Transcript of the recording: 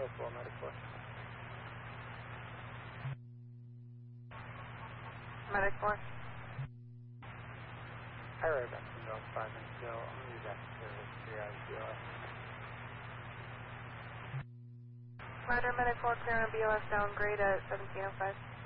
Buffalo Medic 4. Medic 4. Higher Benson, 5 minutes ago. I'm going to use that service triage BOS. Roger, Medic 4, clear on BOS downgrade at 1705.